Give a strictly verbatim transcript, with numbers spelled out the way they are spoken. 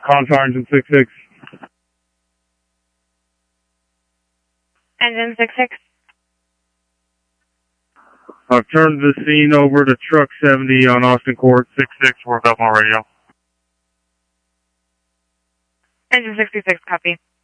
Contour engine six six. Engine six six. I've turned the scene over to truck seventy on Austin Court, six six, work up on radio. Engine sixty-six, copy.